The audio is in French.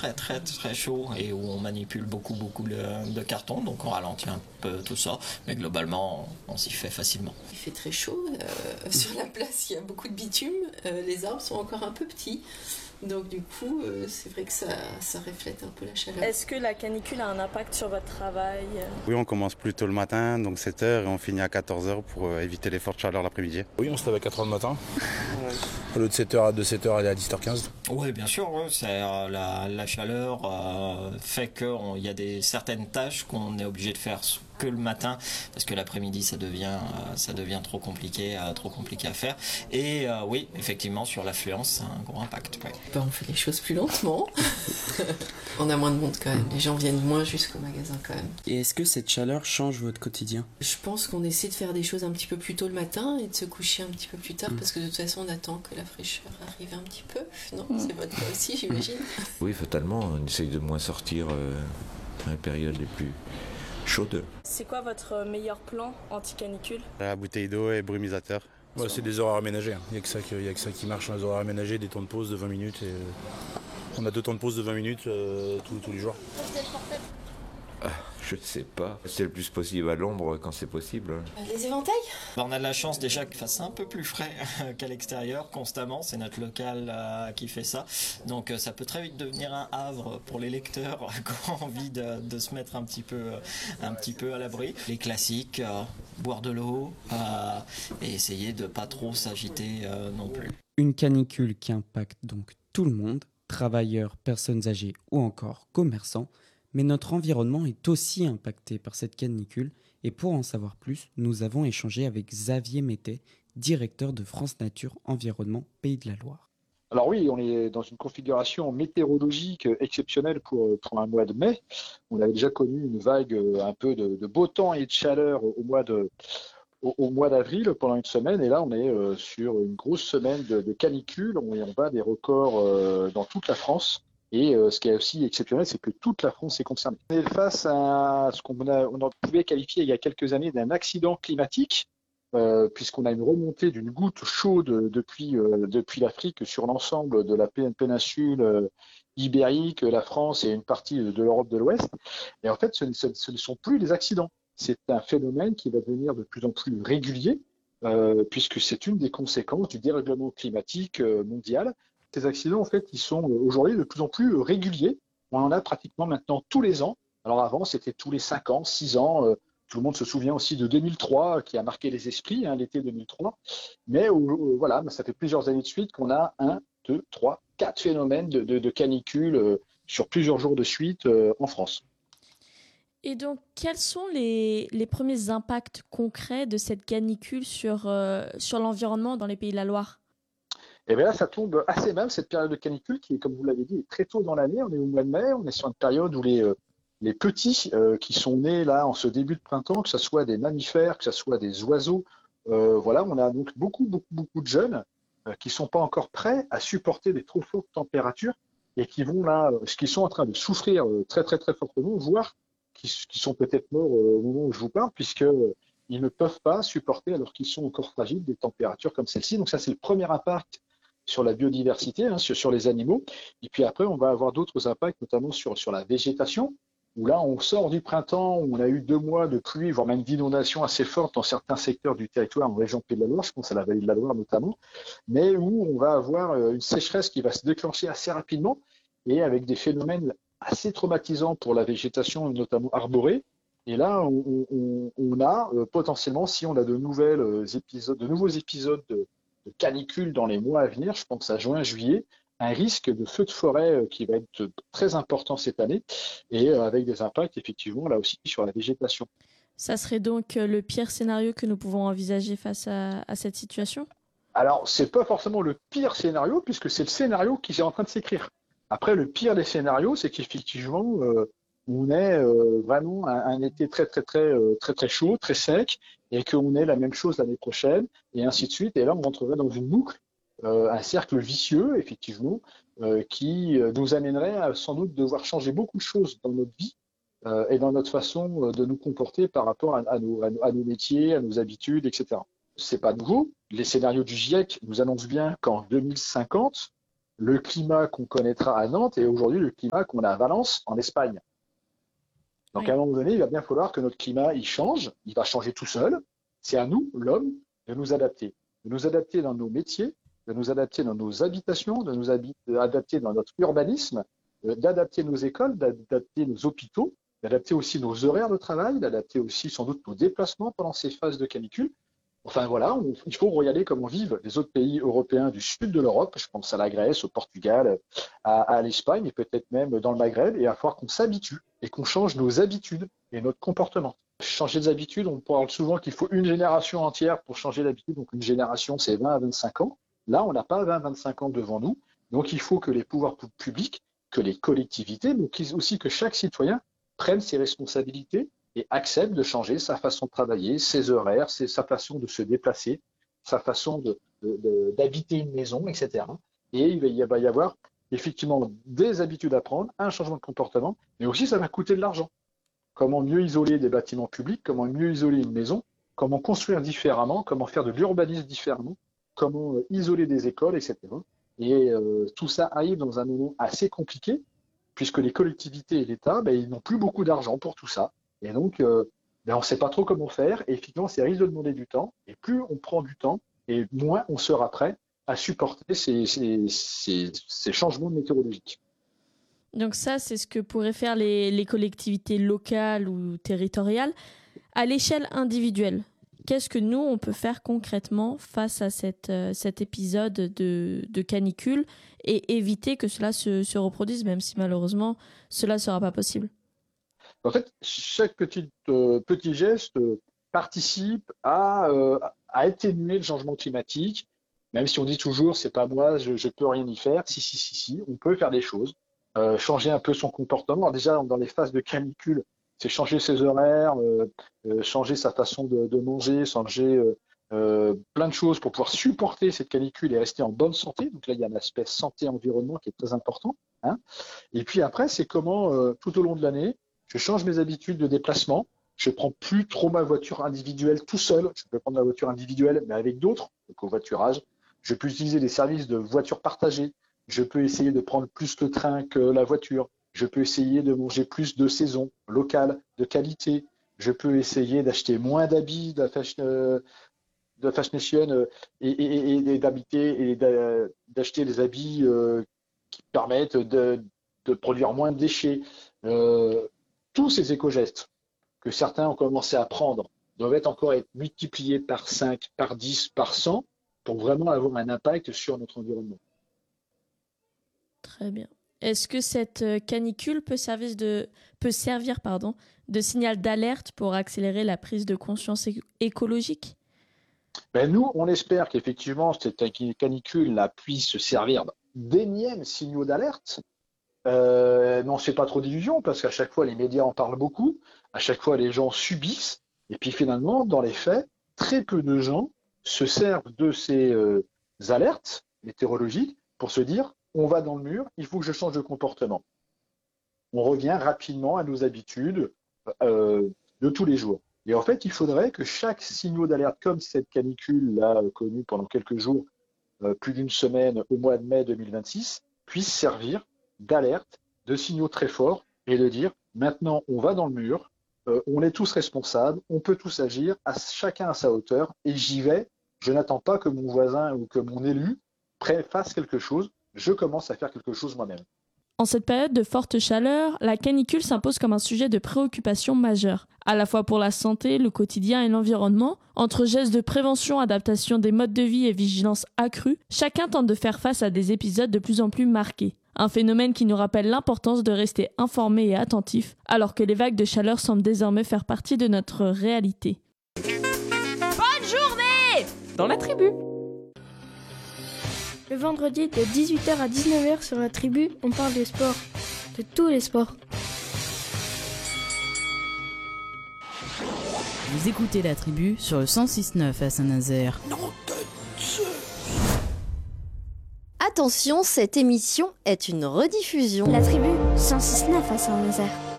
très très très chaud et où on manipule beaucoup de carton, donc on ralentit un peu tout ça, mais globalement on s'y fait facilement. Il fait très chaud, sur la place il y a beaucoup de bitume, les arbres sont encore un peu petits. Donc du coup, c'est vrai que ça reflète un peu la chaleur. Est-ce que la canicule a un impact sur votre travail ? Oui, on commence plus tôt le matin, donc 7h, et on finit à 14h pour éviter les fortes chaleurs l'après-midi. Oui, on se lève à 4h le matin. Au lieu de 7h à 7h, aller à 10h15. Oui, bien sûr, ouais, c'est, la chaleur fait qu'il y a certaines tâches qu'on est obligé de faire que le matin, parce que l'après-midi ça devient trop compliqué à faire. Et oui, effectivement, sur l'affluence, ça a un gros impact. Ouais. On fait les choses plus lentement. On a moins de monde quand même. Les gens viennent moins jusqu'au magasin quand même. Et est-ce que cette chaleur change votre quotidien ? Je pense qu'on essaie de faire des choses un petit peu plus tôt le matin et de se coucher un petit peu plus tard, parce que de toute façon on attend que la fraîcheur arrive un petit peu. Non, c'est votre cas aussi, j'imagine. Oui, fatalement, on essaye de moins sortir dans les périodes les plus chaudes. C'est quoi votre meilleur plan anti-canicule ? La bouteille d'eau et brumisateur. Ouais, c'est des horaires aménagés. Il n'y a que ça qui marche, les horaires aménagés, des temps de pause de 20 minutes. Et on a 2 temps de pause de 20 minutes tous les jours. Je sais pas. C'est le plus possible à l'ombre quand c'est possible. Les éventails ? On a de la chance déjà qu'il fasse un peu plus frais qu'à l'extérieur constamment, c'est notre local qui fait ça, donc ça peut très vite devenir un havre pour les lecteurs qui ont envie de se mettre un petit peu à l'abri. Les classiques, boire de l'eau et essayer de pas trop s'agiter non plus. Une canicule qui impacte donc tout le monde, travailleurs, personnes âgées ou encore commerçants. Mais notre environnement est aussi impacté par cette canicule et pour en savoir plus, nous avons échangé avec Xavier Mettet, directeur de France Nature Environnement Pays de la Loire. Alors oui, on est dans une configuration météorologique exceptionnelle pour un mois de mai. On avait déjà connu une vague un peu de beau temps et de chaleur au mois d'avril pendant une semaine, et là on est sur une grosse semaine de canicule. On bat des records dans toute la France. Et ce qui est aussi exceptionnel, c'est que toute la France est concernée. On est face à ce qu'on pouvait qualifier il y a quelques années d'un accident climatique, puisqu'on a une remontée d'une goutte chaude depuis l'Afrique sur l'ensemble de la péninsule ibérique, la France et une partie de l'Europe de l'Ouest. Et en fait, ce ne sont plus des accidents. C'est un phénomène qui va devenir de plus en plus régulier, puisque c'est une des conséquences du dérèglement climatique mondial. Ces accidents, en fait, ils sont aujourd'hui de plus en plus réguliers. On en a pratiquement maintenant tous les ans. Alors avant, c'était tous les 5 ans, 6 ans. Tout le monde se souvient aussi de 2003, qui a marqué les esprits, l'été 2003. Mais voilà, ça fait plusieurs années de suite qu'on a 1, 2, 3, 4 phénomènes de canicule sur plusieurs jours de suite en France. Et donc, quels sont les premiers impacts concrets de cette canicule sur l'environnement dans les Pays de la Loire ? Et bien là, ça tombe assez mal, cette période de canicule qui, comme vous l'avez dit, est très tôt dans l'année. On est au mois de mai, on est sur une période où les petits qui sont nés là en ce début de printemps, que ce soit des mammifères, que ce soit des oiseaux, voilà, on a donc beaucoup de jeunes qui ne sont pas encore prêts à supporter des trop fortes températures et qui sont en train de souffrir très très très fortement, voire qui sont peut-être morts au moment où je vous parle, puisque ils ne peuvent pas supporter, alors qu'ils sont encore fragiles, des températures comme celle-ci. Donc ça, c'est le premier impact sur la biodiversité, sur les animaux. Et puis après, on va avoir d'autres impacts, notamment sur la végétation, où là, on sort du printemps, où on a eu 2 mois de pluie, voire même d'inondations assez fortes dans certains secteurs du territoire en région Pays de la Loire, je pense à la vallée de la Loire notamment, mais où on va avoir une sécheresse qui va se déclencher assez rapidement et avec des phénomènes assez traumatisants pour la végétation, notamment arborée. Et là, on a potentiellement, si on a de nouveaux épisodes de canicule dans les mois à venir, je pense à juin, juillet, un risque de feu de forêt qui va être très important cette année et avec des impacts effectivement là aussi sur la végétation. Ça serait donc le pire scénario que nous pouvons envisager face à cette situation ? Alors, c'est pas forcément le pire scénario puisque c'est le scénario qui est en train de s'écrire. Après, le pire des scénarios, c'est qu'effectivement, on ait vraiment un été très chaud, très sec, et qu'on ait la même chose l'année prochaine, et ainsi de suite. Et là, on rentrerait dans une boucle, un cercle vicieux, effectivement, qui nous amènerait à sans doute devoir changer beaucoup de choses dans notre vie et dans notre façon de nous comporter par rapport à nos métiers, à nos habitudes, etc. C'est pas nouveau. Les scénarios du GIEC nous annoncent bien qu'en 2050, le climat qu'on connaîtra à Nantes et aujourd'hui le climat qu'on a à Valence en Espagne. Donc à un moment donné, il va bien falloir que notre climat il change, il va changer tout seul. C'est à nous, l'homme, de nous adapter dans nos métiers, de nous adapter dans nos habitations, de nous adapter dans notre urbanisme, d'adapter nos écoles, d'adapter nos hôpitaux, d'adapter aussi nos horaires de travail, d'adapter aussi sans doute nos déplacements pendant ces phases de canicule. Enfin voilà, il faut regarder comment vivent les autres pays européens du sud de l'Europe, je pense à la Grèce, au Portugal, à l'Espagne et peut-être même dans le Maghreb, et il va falloir qu'on s'habitue et qu'on change nos habitudes et notre comportement. Changer des habitudes, on parle souvent qu'il faut une génération entière pour changer d'habitude, donc une génération c'est 20 à 25 ans. Là, on n'a pas 20-25 ans devant nous, donc il faut que les pouvoirs publics, que les collectivités, mais aussi que chaque citoyen prenne ses responsabilités et accepte de changer sa façon de travailler, ses horaires, sa façon de se déplacer, sa façon d'habiter une maison, etc. Et il va y avoir effectivement des habitudes à prendre, un changement de comportement, mais aussi ça va coûter de l'argent. Comment mieux isoler des bâtiments publics, comment mieux isoler une maison, comment construire différemment, comment faire de l'urbanisme différemment, comment isoler des écoles, etc. Et tout ça arrive dans un moment assez compliqué, puisque les collectivités et l'État, ils n'ont plus beaucoup d'argent pour tout ça. Et donc, on ne sait pas trop comment faire. Et effectivement, ça risque de demander du temps. Et plus on prend du temps, et moins on sera prêt à supporter ces changements météorologiques. Donc ça, c'est ce que pourraient faire les collectivités locales ou territoriales. À l'échelle individuelle, qu'est-ce que nous, on peut faire concrètement face à cet épisode de canicule et éviter que cela se reproduise, même si malheureusement, cela ne sera pas possible? En fait, chaque petit geste participe à atténuer le changement climatique, même si on dit toujours, c'est pas moi, je peux rien y faire. Si, on peut faire des choses. Changer un peu son comportement. Alors déjà, dans les phases de canicule, c'est changer ses horaires, changer sa façon de manger, changer plein de choses pour pouvoir supporter cette canicule et rester en bonne santé. Donc là, il y a un aspect santé-environnement qui est très important. Hein. Et puis après, c'est comment, tout au long de l'année, je change mes habitudes de déplacement. Je ne prends plus trop ma voiture individuelle tout seul. Je peux prendre ma voiture individuelle, mais avec d'autres, le covoiturage. Je peux utiliser des services de voitures partagées. Je peux essayer de prendre plus le train que la voiture. Je peux essayer de manger plus de saison, locale, de qualité. Je peux essayer d'acheter moins d'habits de fast fashion et d'acheter des habits qui permettent de produire moins de déchets. Tous ces éco-gestes que certains ont commencé à prendre doivent encore être multipliés par 5, par 10, par 100 pour vraiment avoir un impact sur notre environnement. Très bien. Est-ce que cette canicule peut servir de signal d'alerte pour accélérer la prise de conscience écologique? Nous, on espère qu'effectivement, cette canicule puisse servir d'énième signaux d'alerte. Mais on ne se fait pas trop d'illusions parce qu'à chaque fois, les médias en parlent beaucoup. À chaque fois, les gens subissent. Et puis finalement, dans les faits, très peu de gens se servent de ces alertes météorologiques pour se dire on va dans le mur, il faut que je change de comportement. On revient rapidement à nos habitudes de tous les jours. Et en fait, il faudrait que chaque signal d'alerte, comme cette canicule-là connue pendant quelques jours, plus d'une semaine au mois de mai 2026, puisse servir d'alerte, de signaux très forts et de dire maintenant on va dans le mur, on est tous responsables, on peut tous agir, chacun à sa hauteur et j'y vais. Je n'attends pas que mon voisin ou que mon élu fasse quelque chose, je commence à faire quelque chose moi-même. En cette période de forte chaleur, la canicule s'impose comme un sujet de préoccupation majeure, à la fois pour la santé, le quotidien et l'environnement. Entre gestes de prévention, adaptation des modes de vie et vigilance accrue, chacun tente de faire face à des épisodes de plus en plus marqués. Un phénomène qui nous rappelle l'importance de rester informé et attentif, alors que les vagues de chaleur semblent désormais faire partie de notre réalité. Bonne journée dans la tribu. Le vendredi de 18h à 19h sur la tribu, on parle de sport, de tous les sports. Vous écoutez la tribu sur le 106.9 à Saint-Nazaire. Attention, cette émission est une rediffusion. La tribu 106.9 à Saint-Nazaire.